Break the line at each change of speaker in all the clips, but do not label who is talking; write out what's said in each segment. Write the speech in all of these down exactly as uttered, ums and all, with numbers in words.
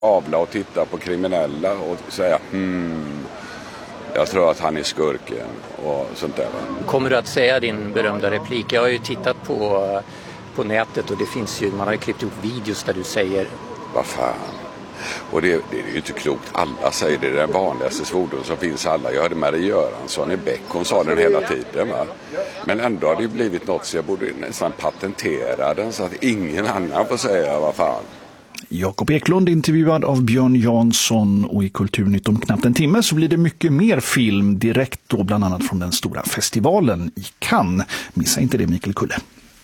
avla och titta på kriminella och säga hmm, jag tror att han är skurken och sånt där.
Kommer du att säga din berömda replik? Jag har ju tittat på, på nätet och det finns ju, man har ju klippt ihop videos där du säger
vad fan. Och det, det är ju inte klokt. Alla säger det, det är den vanligaste svordom som finns alla. Jag hörde Marie Göransson i Bäck, hon sa den hela tiden va. Men ändå har det blivit något så jag borde nästan patentera den så att ingen annan får säga vad fan.
Jakob Eklund intervjuad av Björn Jansson, och i Kulturnytt om knappt en timme så blir det mycket mer film direkt då bland annat från den stora festivalen i Cannes. Missa inte det, Mikael Kulle.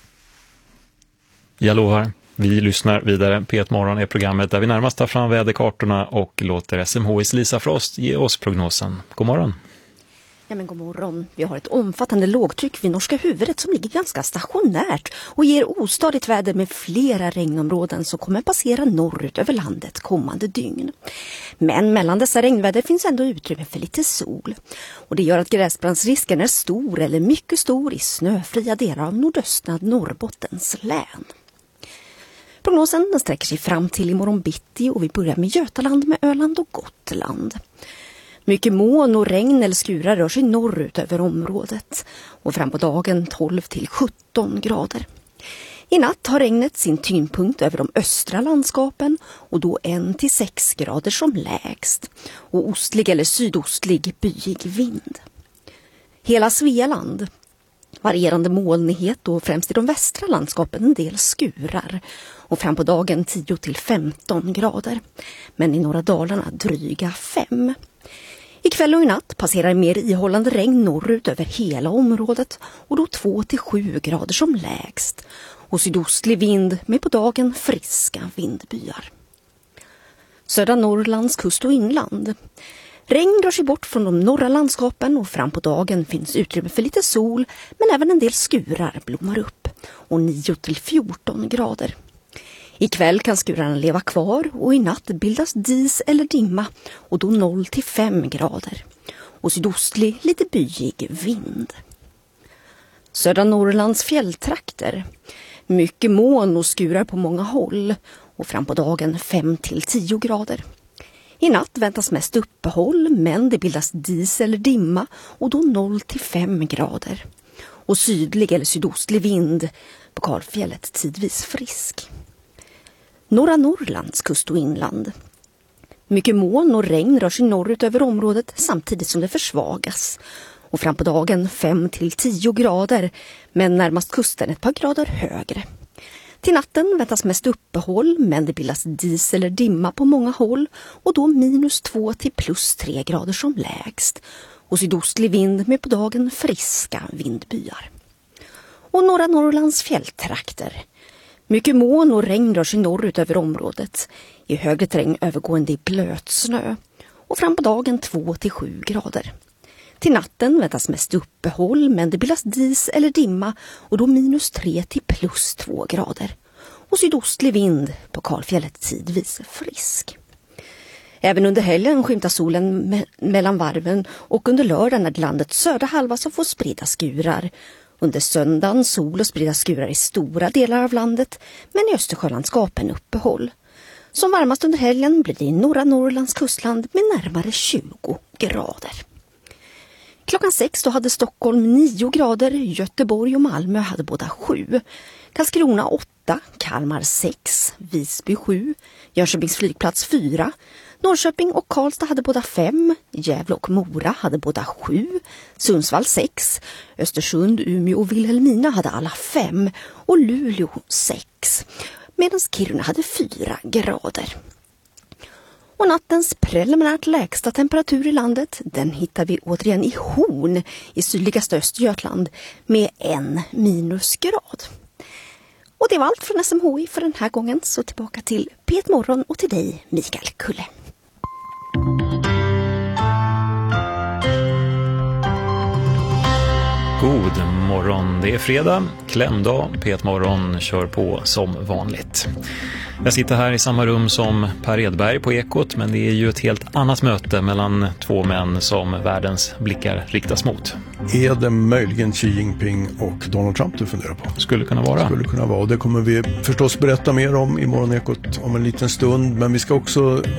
Jag lovar. Vi lyssnar vidare. P ett morgon är programmet där vi närmast tar fram väderkartorna och låter S M H:s Lisa Frost ge oss prognosen. God morgon.
Ja, men god morgon. Vi har ett omfattande lågtryck vid norska huvudet som ligger ganska stationärt och ger ostadigt väder med flera regnområden som kommer passera norrut över landet kommande dygn. Men mellan dessa regnväder finns ändå utrymme för lite sol. Och det gör att gräsbrandsrisken är stor eller mycket stor i snöfria delar av nordöstra Norrbottens län. Prognosen den sträcker sig fram till imorgon bitti och vi börjar med Götaland med Öland och Gotland. Mycket moln och regn eller skurar rör sig norrut över området och fram på dagen tolv till sjutton grader. I natt har regnet sin tyngdpunkt över de östra landskapen och då ett till sex grader som lägst och ostlig eller sydostlig byig vind. Hela Svealand, varierande molnighet och främst i de västra landskapen en del skurar och fram på dagen tio till femton grader, men i norra Dalarna dryga fem. Ikväll och i natt passerar mer ihållande regn norrut över hela området och då två till sju grader som lägst och sydostlig vind med på dagen friska vindbyar. Södra Norrlands kust och inland. Regn drar sig bort från de norra landskapen och fram på dagen finns utrymme för lite sol men även en del skurar blommar upp och nio till fjorton grader. Ikväll kan skurarna leva kvar och i natt bildas dis eller dimma och då noll till fem grader. Och sydostlig lite byig vind. Södra Norrlands fjälltrakter. Mycket moln och skurar på många håll och fram på dagen fem till tio grader. I natt väntas mest uppehåll men det bildas dis eller dimma och då noll till fem grader. Och sydlig eller sydostlig vind på Karlfjället tidvis frisk. Norra Norrlands kust och inland. Mycket moln och regn rör sig norrut över området samtidigt som det försvagas. Och fram på dagen fem till tio grader men närmast kusten ett par grader högre. Till natten väntas mest uppehåll men det bildas dis eller dimma på många håll och då minus två till plus tre grader som lägst. Och sydostlig vind med på dagen friska vindbyar. Och norra Norrlands fjälltrakter. Mycket moln och regn rör sig norrut över området. I högre terräng övergående i blöt snö. Och fram på dagen två till sju grader. Till natten väntas mest uppehåll men det bildas dis eller dimma och då minus tre till plus två grader. Och sydostlig vind på Karlfjället tidvis frisk. Även under helgen skymtar solen me- mellan varven och under lördagen är det landets södra halva som får spridda skurar. Under söndagen sol och spridda skurar i stora delar av landet men i Östersjölandskapen uppehåll. Som varmast under helgen blir det i norra Norrlands kustland med närmare tjugo grader. Klockan sex då hade Stockholm nio grader, Göteborg och Malmö hade båda sju. Karlskrona åtta, Kalmar sex, Visby sju, Jönköpings flygplats fyra, Norrköping och Karlstad hade båda fem, Gävle och Mora hade båda sju, Sundsvall sex, Östersund, Umeå och Vilhelmina hade alla fem och Luleå sex, medan Kiruna hade fyra grader. Och nattens preliminärt lägsta temperatur i landet, den hittar vi återigen i Horn i sydligaste Östergötland med en minusgrad. Och det var allt från S M H I för den här gången, så tillbaka till P ett morgon och till dig, Mikael Kulle.
God morgon, det är fredag, klämdag, P ett morgon kör på som vanligt. Jag sitter här i samma rum som Per Edberg på Ekot, men det är ju ett helt annat möte mellan två män som världens blickar riktas mot.
Är det möjligen Xi Jinping och Donald Trump du funderar på?
Skulle kunna vara.
Skulle kunna vara, och det kommer vi förstås berätta mer om i Morgonekot om en liten stund, men vi ska också